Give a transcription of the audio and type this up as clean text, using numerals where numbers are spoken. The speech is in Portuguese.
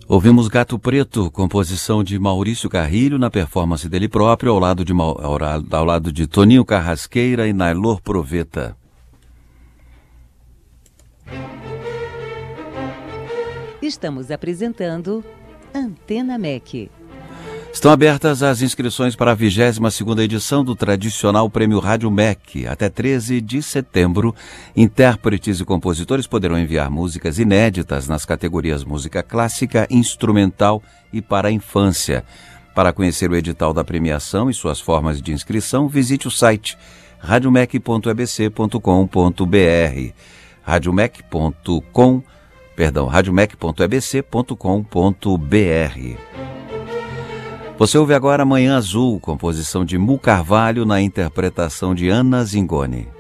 Ouvimos Gato Preto, composição de Maurício Carrilho, na performance dele próprio, ao lado de Toninho Carrasqueira e Nailor Proveta. Estamos apresentando Antena MEC. Estão abertas as inscrições para a 22ª edição do tradicional Prêmio Rádio MEC. Até 13 de setembro, intérpretes e compositores poderão enviar músicas inéditas nas categorias música clássica, instrumental e para a infância. Para conhecer o edital da premiação e suas formas de inscrição, visite o site radiomec.ebc.com.br. radiomec.ebc.com.br. Você ouve agora Manhã Azul, composição de Mu Carvalho na interpretação de Ana Zingoni.